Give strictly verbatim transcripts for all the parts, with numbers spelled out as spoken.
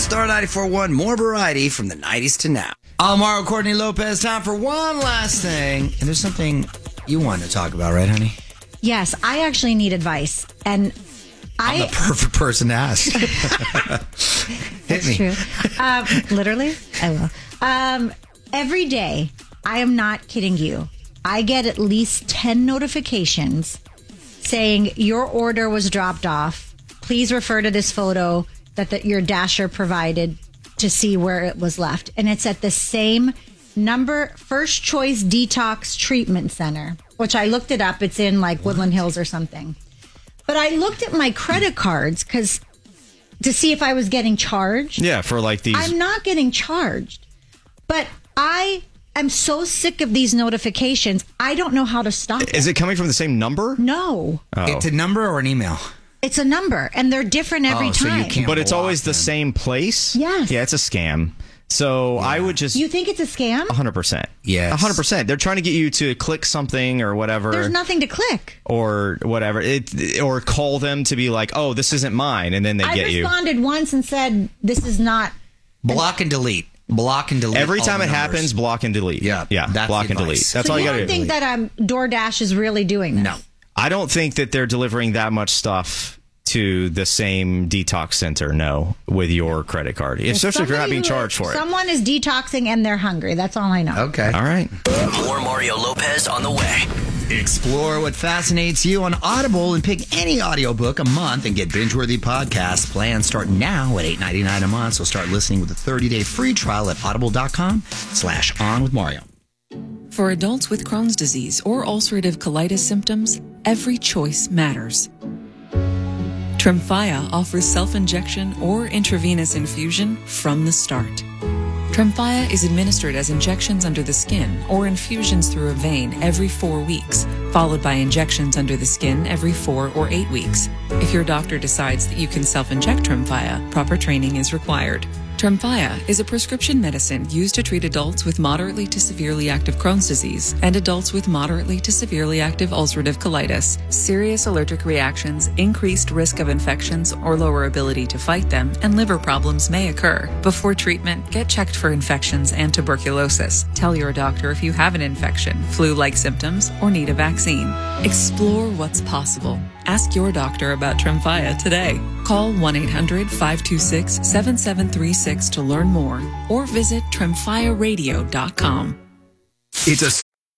Star ninety-four point one, more variety from the nineties to now. I'm Mario Courtney Lopez. Time for one last thing. And there's something you want to talk about, right, honey? Yes, I actually need advice. And I, I'm the perfect person to ask. Hit That's me. True. Um, literally, I will. Um, every day, I am not kidding you, I get at least ten notifications saying your order was dropped off. Please refer to this photo that the, your dasher provided to see where it was left. And it's at the same number, First Choice Detox Treatment Center, which I looked it up. It's in like what? Woodland Hills or something. But I looked at my credit cards because to see if I was getting charged. Yeah, for like these. I'm not getting charged. But I am so sick of these notifications. I don't know how to stop it. Is it coming from the same number? No. Oh. It's a number or an email? It's a number, and they're different every oh, so time. You can't but it's block always the them. same place? Yes. Yeah, it's a scam. So yeah. I would just... You think it's a scam? one hundred percent. Yes. one hundred percent. They're trying to get you to click something or whatever. There's nothing to click. Or whatever. It, or call them to be like, oh, this isn't mine, and then they I get you. I responded once and said, this is not... Block and delete. Block and delete. Every time it numbers. happens, block and delete. Yeah. Yeah, that's block and delete. That's so all you, you got to don't do. think that um, DoorDash is really doing this? No. I don't think that they're delivering that much stuff to the same detox center, no, with your credit card. Especially if you're not being charged for it. Someone is detoxing and they're hungry. That's all I know. Okay. All right. More Mario Lopez on the way. Explore what fascinates you on Audible and pick any audiobook a month and get binge-worthy podcasts. Plans start now at eight ninety-nine a month, so start listening with a thirty-day free trial at audible.com slash on with Mario. For adults with Crohn's disease or ulcerative colitis symptoms, every choice matters. Tremfya offers self-injection or intravenous infusion from the start. Tremfya is administered as injections under the skin or infusions through a vein every four weeks, followed by injections under the skin every four or eight weeks. If your doctor decides that you can self-inject Tremfya, proper training is required. Tremfya is a prescription medicine used to treat adults with moderately to severely active Crohn's disease and adults with moderately to severely active ulcerative colitis. Serious allergic reactions, increased risk of infections or lower ability to fight them, and liver problems may occur. Before treatment, get checked for infections and tuberculosis. Tell your doctor if you have an infection, flu-like symptoms, or need a vaccine. Explore what's possible. Ask your doctor about Tremfya today. Call one eight hundred five two six seven seven three six to learn more or visit tremfya radio dot com. It's a...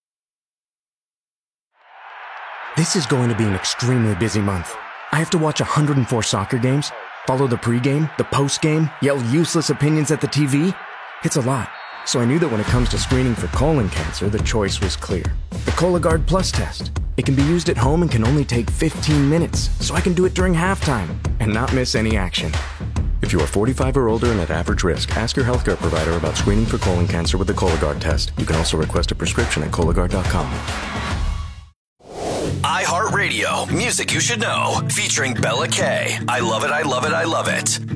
This is going to be an extremely busy month. I have to watch one hundred four soccer games, follow the pregame, the postgame, yell useless opinions at the T V. It's a lot. So I knew that when it comes to screening for colon cancer, the choice was clear. The Cologuard Plus test. It can be used at home and can only take fifteen minutes, so I can do it during halftime and not miss any action. If you are forty-five or older and at average risk, ask your healthcare provider about screening for colon cancer with the Cologuard test. You can also request a prescription at Cologuard dot com. iHeartRadio, music you should know, featuring Bella K. I love it, I love it, I love it.